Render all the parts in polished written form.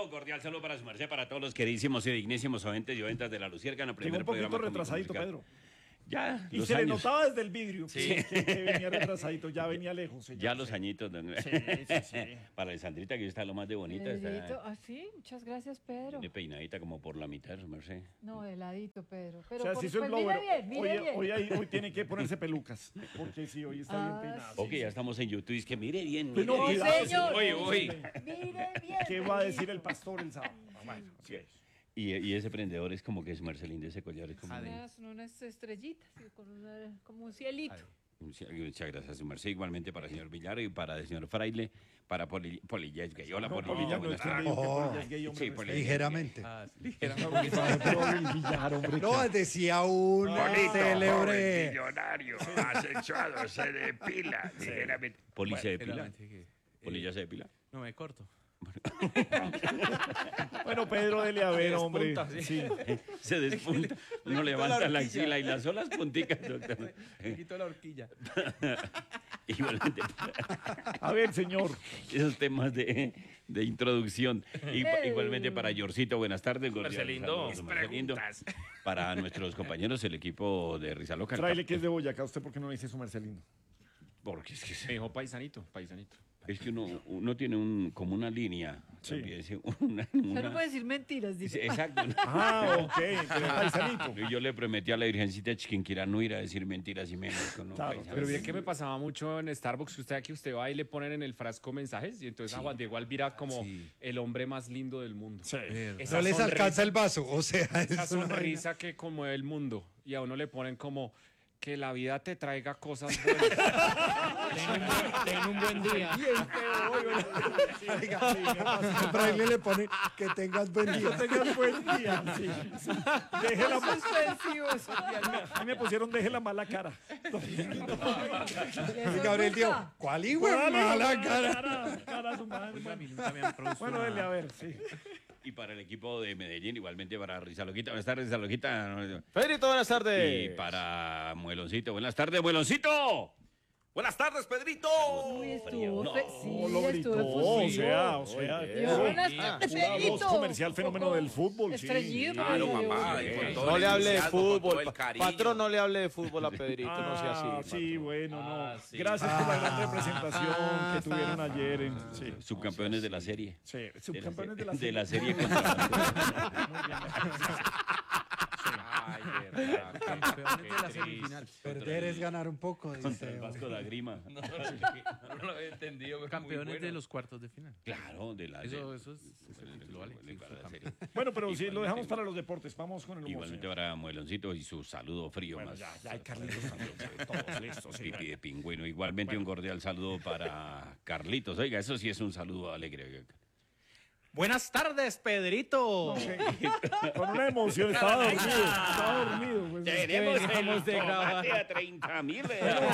Pedro, cordial saludo para su merced, para todos los queridísimos y dignísimos oyentes y oyentas de La Luciércana. Llegó un poquito retrasadito, Pedro. Ya, Y los se le años. notaba desde el vidrio Sí. que venía retrasadito, ya venía lejos. Señor. Ya los añitos. Sí. Para Alessandrita, que está lo más de bonita. Pedrito, Está sí, muchas gracias, Pedro. de peinadita como por la mitad, su merced. No, de ladito, Pedro. Pero O sea, por, si soy pues blower, mire bien. hoy tiene que ponerse pelucas, porque sí, hoy está bien peinado. Ok, ya estamos en YouTube. Es que mire bien. Pues mire no, bien. cuidado, señor. Oye. Mire bien. ¿Qué va a decir el pastor el sábado? Bueno, sí. Y ese prendedor es como que es Marcelín de ese collar. Es como Unas estrellitas, como un cielito. Muchas gracias, su merced. Igualmente para el señor Villar y para el señor Fraile, para Polilla es gay. Hola, No, Polilla. Polilla no buenas es que tardes. digo que Polilla es gay, hombre. Sí, no es Polilla. gay. Ligeramente. Pero el Villar, hombre. No, decía un célebre. millonario, asexuado, se depila. Ligeramente. Poli se depila. Polilla se depila. No, me corto. Bueno, Pedro, dele a ver, hombre. Sí. Se despunta. Uno levanta la axila y las olas punticas, doctor. Me quito la horquilla. Igualmente. A ver, señor. Esos temas de introducción. Igualmente para Yorcito, buenas tardes. Marcelindo. Marcelindo. Para nuestros compañeros, el equipo de Risa Loca. Fraile, que es de Boyacá, ¿usted por qué no le dice su Marcelino? Porque es que, Me dijo paisanito. es que uno tiene como una línea. Sí. Usted no puede decir mentiras, Sí, dice. exacto. Ah, ok, pero paisanito. Y yo le prometí a la Virgencita Chiquinquirá no ir a decir mentiras y menos con un Claro, paisano. Pero bien que me pasaba mucho en Starbucks, que usted va y le ponen en el frasco mensajes y entonces a Juan Diego Alvira como el hombre más lindo del mundo. Sí. Esa No les sonrisa- alcanza el vaso, o sea, Esa es una sonrisa que conmueve el mundo y a uno le ponen como que la vida te traiga cosas buenas. Ten un buen día. Fraile le pone que tengas buen Que día. tengas buen día. Sí. Deje la mala. Suspensivos. A mí me pusieron deje la mala cara. Y Gabriel dijo, ¿cuál hijo de mala cara? Cara a su madre. A mí nunca me han producido Bueno, dele a nada. ver, sí. Y para el equipo de Medellín, igualmente para Risa Loquita. Buenas tardes, Risa Loquita. Pedrito, buenas tardes. Y para Mueloncito. Buenas tardes, Mueloncito. Buenas tardes, Pedrito. Uy, estuvo. No, Sí, lo gritó, estuvo o efusivo. sea. Dijo, buenas tardes, Pura voz Pedrito. comercial, fenómeno del fútbol, sí. Estreñido, Claro, pero mamá. yo- y con todo No el le hable de entusiasmo, con todo fútbol. el cariño. Patrón, no le hable de fútbol a Pedrito, no sea Ah, así. sí, patrón. bueno, no. Ah, sí. Gracias por la gran representación que tuvieron ayer. Sí, Subcampeones de la serie. sí. Subcampeones de la De serie. la serie contra- Ay, verdad. Campeones de la semifinal. Perder es ganar un poco, contra dice. el Vasco da Grima. No lo había entendido. pero muy Campeones bueno. de los cuartos de final. Claro, de la Eso de- es el título, ¿vale? de- para la serie. Bueno, pero sí, lo dejamos para los deportes. Vamos con el humor. Igualmente señor. para Mueloncito y su saludo frío Bueno, más. ya hay Carlitos también. Todos listos. sí. Pipi de pingüino. Igualmente un cordial saludo para Carlitos. Oiga, eso sí es un saludo alegre. Buenas tardes, Pedrito. Con una emoción. Estaba dormido. Estaba dormido. Pues, Veníamos de grabar. a 30.000.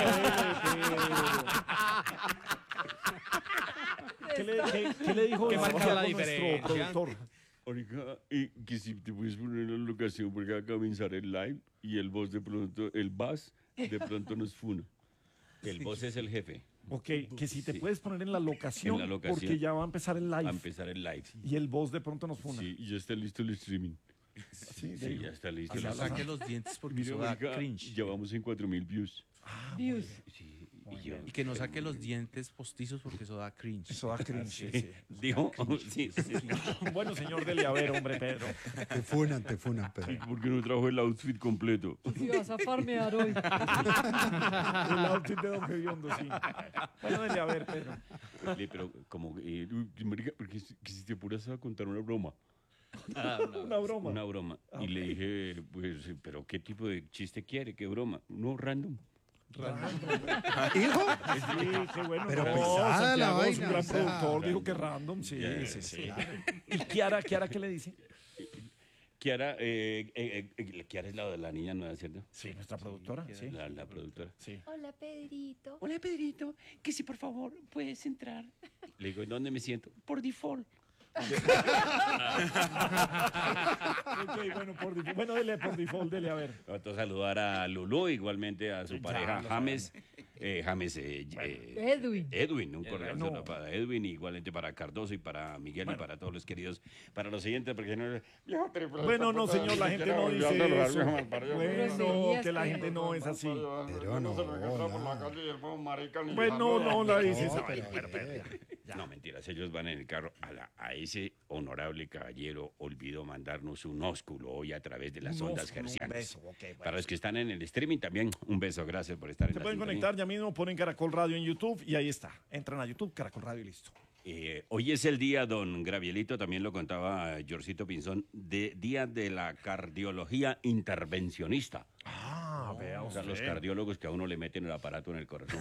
¿Qué le dijo ¿Qué el marca Santiago, la nuestro diferencia? productor? Oiga, y que si te puedes poner la locación porque va a comenzar el live y el boss de pronto, el bass de pronto nos funa. El boss es el jefe. Ok, que si te puedes poner en la locación, En la locación. porque ya va a empezar el A live. empezar el live. Y el boss de pronto nos funa. Sí, y ya está listo el streaming. Sí, Sí, ya está listo. Que no saque los dientes porque Mire, eso da marica, cringe. ya vamos en 4.000 views. Views. Sí, y yo, Y que no saque los dientes postizos porque eso da cringe. Eso da cringe. sí. ¿dijo? Sí, sí. Bueno, señor, dele a ver, hombre, Pedro. Te funan, Pedro. ¿Por qué no trajo el outfit completo? Si vas a farmear hoy. El outfit de Don Gediondo, sí. Bueno, dele a ver, Pedro. Pero como, marica, porque que si te apuras a contar una broma. Una broma. Una broma. Y le dije, pues, pero ¿qué tipo de chiste quiere? ¿Qué broma? No, random. ¿Hijo? Sí, qué bueno. Pero no, pesada la Santiago es un vaina, gran o sea, productor, dijo que random, sí, sí, sí. ¿Y Kiara qué le dice? Kiara es la de la niña nueva, ¿cierto? Sí, nuestra productora, sí. La productora. Sí. Hola, Pedrito. Hola, Pedrito, que si por favor puedes entrar. Le digo, ¿en dónde me siento? Por default. Ok, bueno, por default. Bueno, dele por default, dele a ver. Otro saludar a Lulú, igualmente a su pareja lo James. James Edwin. un cordial saludo para Edwin, igualmente para Cardoso y para Miguel y para todos los queridos, para los siguientes, porque no... Bueno, no, señor, la gente no dice eso. Bueno, Groserías que la que- gente no es así. Pero no, Bueno, no la dices. No, mentiras, ellos van en el carro. A ese honorable caballero olvidó mandarnos un ósculo hoy a través de las ondas hercianas. Para los que están en el streaming también, un beso, gracias por estar en Se la pueden sintonía. conectar ya mismo, ponen Caracol Radio en YouTube y ahí está. Entran a YouTube, Caracol Radio y listo. Hoy es el día, don Gravielito, también lo contaba Jorcito Pinzón, día de la cardiología intervencionista. Ah, vea O sea, los cardiólogos que a uno le meten el aparato en el corazón.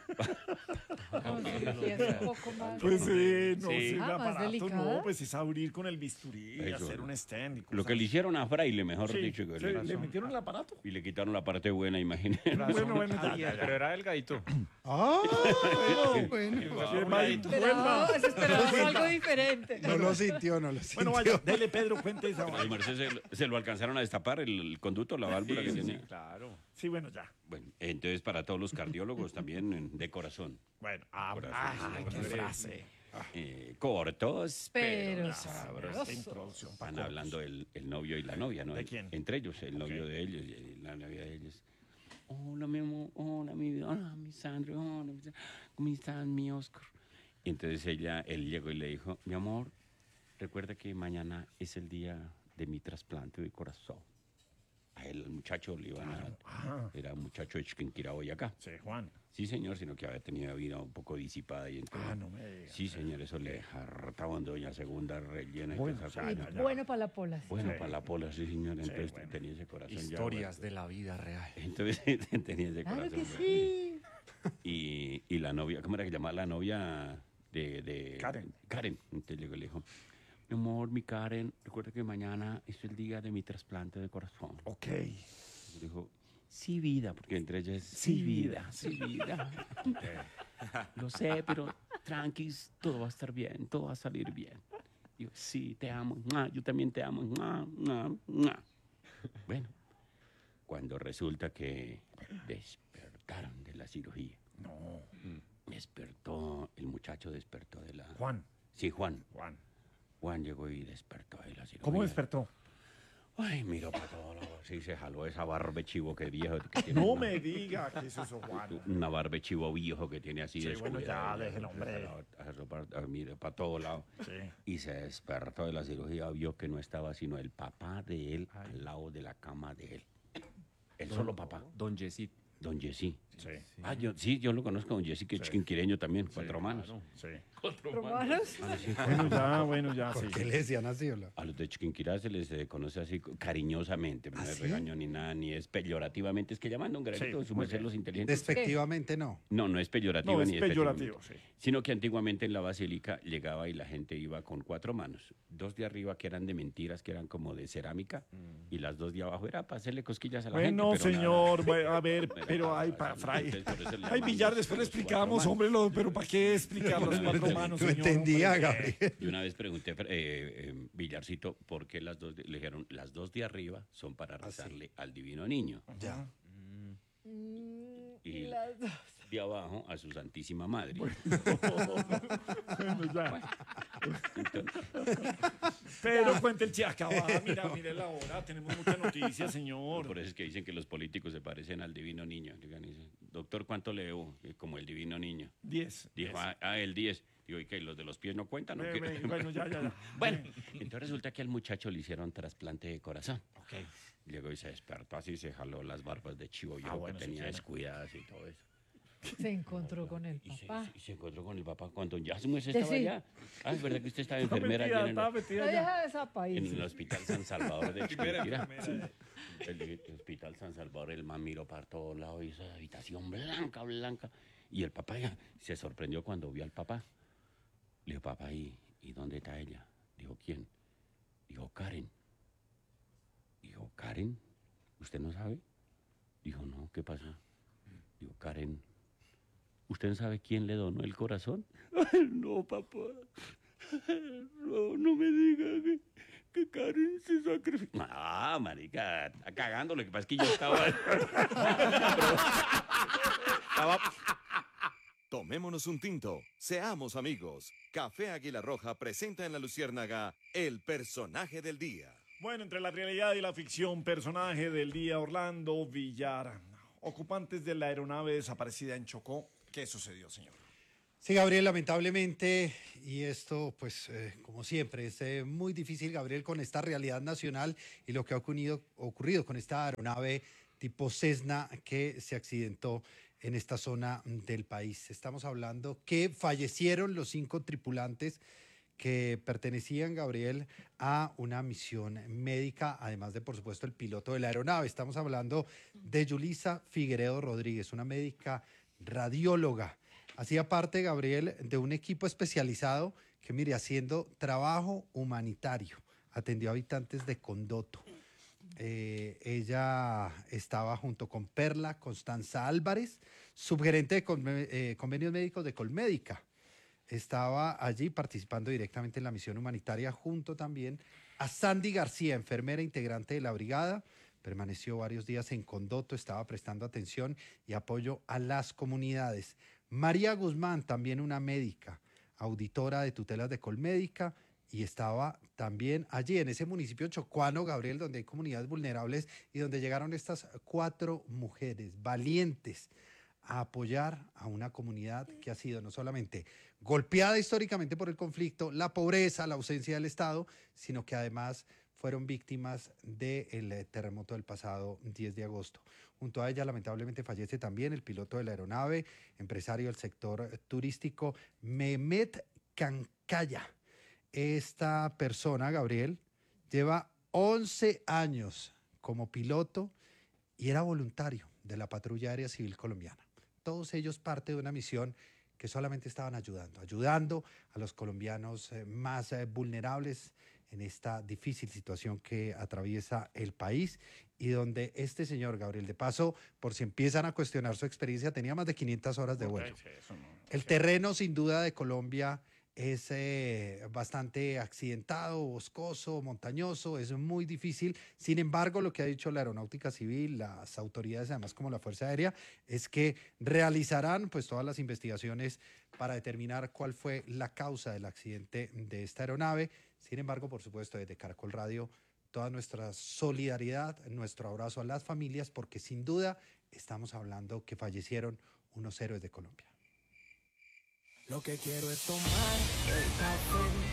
No, cirugía es un poco más. Pues no, Sí. sí, el Ah, más aparato delicada. no, pues es abrir con el bisturí y Eso, hacer ¿no? un stand y Lo cosas. que le hicieron a Fraile, mejor Sí, dicho. Que sí, ¿le metieron el aparato? y le quitaron la parte buena, imagínate. Bueno, ya. Pero era delgadito. Ah, bueno. Esperábamos algo diferente. No lo sintió, no lo sintió. Bueno, vaya, dele Pedro, cuente esa. Al Merced se lo alcanzaron a destapar el conducto, la válvula que tenía. Claro. Sí, bueno, ya. Bueno, entonces para todos los cardiólogos también de corazón. Bueno, qué frase. Cortos, Pero sabrosos. Introducción. Van hablando el novio y la novia, ¿no? ¿De quién? Entre ellos, el novio de ellos y la novia de ellos. Hola, mi amor, hola, mi vida, hola, mi Sandro, hola, ¿cómo estás, mi Oscar? Y entonces él llegó y le dijo, mi amor, recuerda que mañana es el día de mi trasplante de corazón. A él, el muchacho, le iban a... Era un muchacho de Chiquinquirá, Boyacá. Sí, Juan. Sí, señor, sino que había tenido vida un poco disipada. Y entonces, No me digas. sí, señor, eso le hartaban doña segunda rellena. y Bueno, toda esa ya, cosa. ya. Bueno para la pola. sí. Bueno, para la pola, sí, señor. Entonces bueno. tenía ese corazón Historias ya. de la vida real. Entonces tenía ese Claro corazón. que bueno. sí. Y la novia, ¿cómo era que llamaba la novia de Karen. Karen. Entonces llegó y le dijo, mi amor, mi Karen, recuerda que mañana es el día de mi trasplante de corazón. Ok. Y dijo, sí, vida, porque entre ellas es sí, vida, sí, vida. Lo sé, pero tranquis, todo va a estar bien, todo va a salir bien. Digo, sí, te amo, yo también te amo. Bueno, cuando resulta que despertaron de la cirugía. No. El muchacho despertó de la... Juan. Sí, Juan. Juan. Llegó y despertó de la cirugía. ¿Cómo despertó? Ay, miró para todos lados. Sí, se jaló esa barbe chivo que viejo. Que tiene No una- me diga que es eso, Juan. Una barbe chivo viejo que tiene así Sí, de bueno, ya, déjelo, hombre. Mire, para todos lados. Sí. Y se despertó de la cirugía, vio que no estaba sino el papá de él al lado de la cama de él. El solo papá, Don Yesit. don Jessy. Sí. Yo lo conozco, don Jessy, que es chiquinquireño también, 4 hermanos. Sí. ¿Romanos? Bueno, ya, sí. ¿Por qué le decían así? Hola? A los de Chiquinquirá se les conoce así cariñosamente, no es ¿sí? regaño ni nada, ni es peyorativamente, es que llaman don Granito, Sí, su muy merced bien. los inteligentes. Despectivamente no. No es peyorativo No, es ni peyorativo, sí. Sino que antiguamente en la basílica llegaba y la gente iba con 4 manos. 2 de arriba que eran de mentiras, que eran como de cerámica, y las 2 de abajo era para hacerle cosquillas a la gente. Bueno, pero nada. señor, a ver, pero hay para Fray. Entonces, por eso le Ay, llaman Villar, los después le 4 explicamos, manos. hombre, pero ¿para qué explicar las 4 manos, No señor? entendía, Hombre, Gabriel. Y una vez pregunté, Villarcito, ¿por qué le dijeron, las 2 de arriba son para rezarle al divino niño? Ya. Y Las dos. de abajo a su santísima madre. Bueno, ya. Pero cuente el chiacaba. Mire la hora. Tenemos mucha noticia, señor. Por eso es que dicen que los políticos se parecen al divino niño. Llegan y dicen, doctor, ¿cuánto le debo? Como el divino niño. 10. Dijo, el 10. Digo, ¿y qué? ¿Los de los pies no cuentan? ¿O qué? Bueno, ya. Bueno, entonces resulta que al muchacho le hicieron trasplante de corazón. Llegó y se despertó así, se jaló las barbas de chivo viejo bueno, que sí, tenía claro. descuidadas y todo eso. Se encontró con el Y papá. se encontró con el papá cuando ya su mujer estaba Sí. allá. Ah, es verdad que usted estaba enfermera allá Estaba metida La ya. vieja de esa país. en el Hospital San Salvador de Chiquinquirá. El Hospital San Salvador, el man miró para todos lados y esa habitación blanca. Y el papá ya se sorprendió cuando vio al papá. Le dijo, papá, ¿y dónde está ella? Dijo, ¿quién? Dijo, Karen. Dijo, ¿Karen? ¿Usted no sabe? Dijo, no, ¿qué pasó? Dijo, Karen, ¿usted no sabe quién le donó el corazón? No, papá. No me diga que Karen se sacrificó. Ah, marica, está cagando. Lo que pasa es que yo estaba... Tomémonos un tinto, seamos amigos. Café Águila Roja presenta en La Luciérnaga el personaje del día. Bueno, entre la realidad y la ficción, personaje del día, Orlando Villar. Ocupantes de la aeronave desaparecida en Chocó. ¿Qué sucedió, señor? Sí, Gabriel, lamentablemente, y esto, pues, como siempre, es muy difícil, Gabriel, con esta realidad nacional y lo que ha ocurrido con esta aeronave tipo Cessna que se accidentó en esta zona del país. Estamos hablando que fallecieron los 5 tripulantes que pertenecían, Gabriel, a una misión médica, además de, por supuesto, el piloto de la aeronave. Estamos hablando de Yulisa Figueredo Rodríguez, una médica radióloga. Hacía parte, Gabriel, de un equipo especializado que, mire, haciendo trabajo humanitario, atendió a habitantes de Condoto. Ella estaba junto con Perla Constanza Álvarez, subgerente de convenios médicos de Colmédica. Estaba allí participando directamente en la misión humanitaria, junto también a Sandy García, enfermera integrante de la brigada. Permaneció varios días en Condoto, estaba prestando atención y apoyo a las comunidades. María Guzmán, también una médica, auditora de tutelas de Colmédica, y estaba también allí en ese municipio chocuano, Gabriel, donde hay comunidades vulnerables y donde llegaron estas 4 mujeres valientes a apoyar a una comunidad que ha sido no solamente golpeada históricamente por el conflicto, la pobreza, la ausencia del Estado, sino que además fueron víctimas del terremoto del pasado 10 de agosto. Junto a ella, lamentablemente, fallece también el piloto de la aeronave, empresario del sector turístico, Mehmet Cancaya. Esta persona, Gabriel, lleva 11 años como piloto y era voluntario de la Patrulla Aérea Civil Colombiana. Todos ellos parte de una misión que solamente estaban ayudando a los colombianos más vulnerables en esta difícil situación que atraviesa el país y donde este señor, Gabriel, de paso, por si empiezan a cuestionar su experiencia, tenía más de 500 horas de vuelo. El terreno, sin duda, de Colombia es bastante accidentado, boscoso, montañoso, es muy difícil. Sin embargo, lo que ha dicho la Aeronáutica Civil, las autoridades, además como la Fuerza Aérea, es que realizarán pues todas las investigaciones para determinar cuál fue la causa del accidente de esta aeronave. Sin embargo, por supuesto, desde Caracol Radio, toda nuestra solidaridad, nuestro abrazo a las familias, porque sin duda estamos hablando que fallecieron unos héroes de Colombia. Lo que quiero es tomar el café